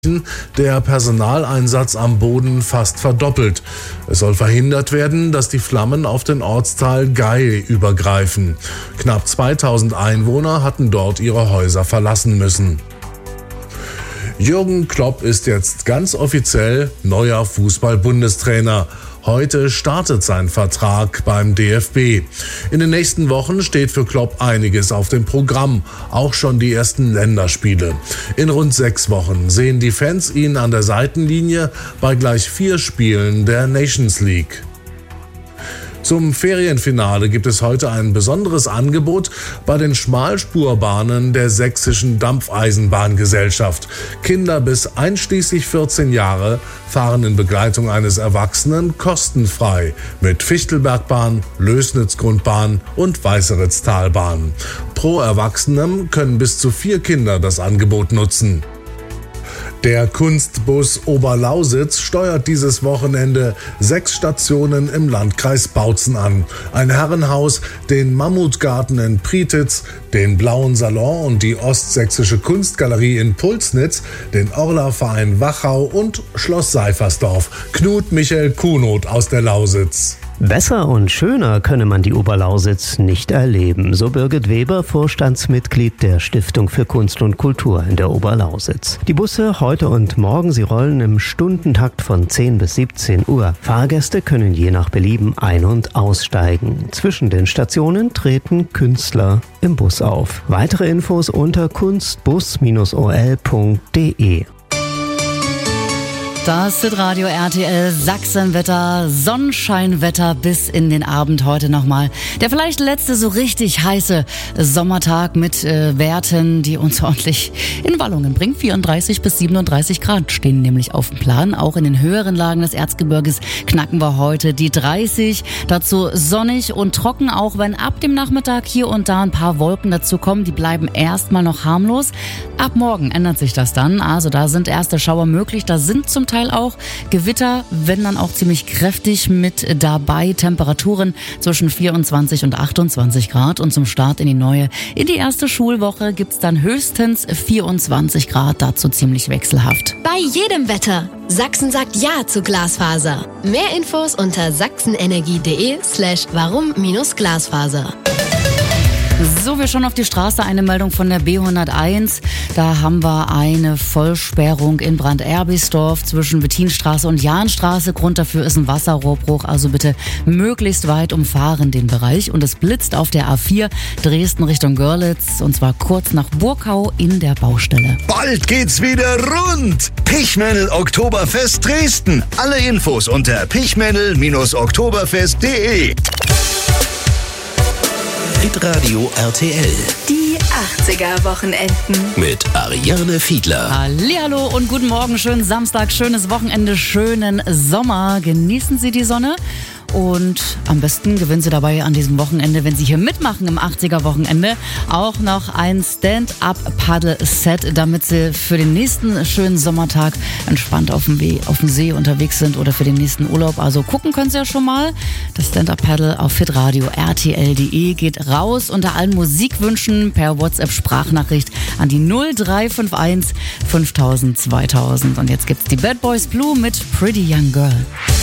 der Personaleinsatz am Boden fast verdoppelt. Es soll verhindert werden, dass die Flammen auf den Ortsteil Gay übergreifen. Knapp 2000 Einwohner hatten dort ihre Häuser verlassen müssen. Jürgen Klopp ist jetzt ganz offiziell neuer Fußball-Bundestrainer. Heute startet sein Vertrag beim DFB. In den nächsten Wochen steht für Klopp einiges auf dem Programm, auch schon die ersten Länderspiele. In rund 6 Wochen sehen die Fans ihn an der Seitenlinie bei gleich 4 Spielen der Nations League. Zum Ferienfinale gibt es heute ein besonderes Angebot bei den Schmalspurbahnen der Sächsischen Dampfeisenbahngesellschaft. Kinder bis einschließlich 14 Jahre fahren in Begleitung eines Erwachsenen kostenfrei mit Fichtelbergbahn, Lößnitz-Grundbahn und Weißeritz-Talbahn. Pro Erwachsenem können bis zu 4 Kinder das Angebot nutzen. Der Kunstbus Oberlausitz steuert dieses Wochenende 6 Stationen im Landkreis Bautzen an. Ein Herrenhaus, den Mammutgarten in Prietitz, den Blauen Salon und die Ostsächsische Kunstgalerie in Pulsnitz, den Orla-Verein Wachau und Schloss Seifersdorf. Knut Michael Kuhnot aus der Lausitz. Besser und schöner könne man die Oberlausitz nicht erleben, so Birgit Weber, Vorstandsmitglied der Stiftung für Kunst und Kultur in der Oberlausitz. Die Busse heute und morgen, sie rollen im Stundentakt von 10 bis 17 Uhr. Fahrgäste können je nach Belieben ein- und aussteigen. Zwischen den Stationen treten Künstler im Bus auf. Weitere Infos unter kunstbus-ol.de. Das ist Radio RTL Sachsenwetter, Sonnenscheinwetter bis in den Abend heute nochmal. Der vielleicht letzte so richtig heiße Sommertag mit Werten, die uns ordentlich in Wallungen bringen. 34 bis 37 Grad stehen nämlich auf dem Plan. Auch in den höheren Lagen des Erzgebirges knacken wir heute die 30. Dazu sonnig und trocken, auch wenn ab dem Nachmittag hier und da ein paar Wolken dazu kommen. Die bleiben erstmal noch harmlos. Ab morgen ändert sich das dann. Also da sind erste Schauer möglich. Da sind zum Teil auch Gewitter, wenn dann auch ziemlich kräftig mit dabei. Temperaturen zwischen 24 und 28 Grad. Und zum Start in die erste Schulwoche gibt's dann höchstens 24 Grad. Dazu ziemlich wechselhaft. Bei jedem Wetter. Sachsen sagt Ja zu Glasfaser. Mehr Infos unter sachsenenergie.de/warum-Glasfaser. So, wir schauen auf die Straße, eine Meldung von der B101. Da haben wir eine Vollsperrung in Brand-Erbisdorf zwischen Bettinstraße und Jahnstraße. Grund dafür ist ein Wasserrohrbruch, also bitte möglichst weit umfahren den Bereich. Und es blitzt auf der A4 Dresden Richtung Görlitz, und zwar kurz nach Burkau in der Baustelle. Bald geht's wieder rund! Pichmännel Oktoberfest Dresden. Alle Infos unter pichmännel-oktoberfest.de. Radio RTL. Die 80er-Wochenenden. Mit Ariane Fiedler. Hallihallo und guten Morgen, schönen Samstag, schönes Wochenende, schönen Sommer. Genießen Sie die Sonne. Und am besten gewinnen Sie dabei an diesem Wochenende, wenn Sie hier mitmachen im 80er-Wochenende, auch noch ein Stand-Up-Paddle-Set, damit Sie für den nächsten schönen Sommertag entspannt auf dem See unterwegs sind oder für den nächsten Urlaub. Also gucken können Sie ja schon mal. Das Stand-Up-Paddle auf hitradio rtl.de geht raus unter allen Musikwünschen per WhatsApp-Sprachnachricht an die 0351 5000 2000. Und jetzt gibt's die Bad Boys Blue mit Pretty Young Girl.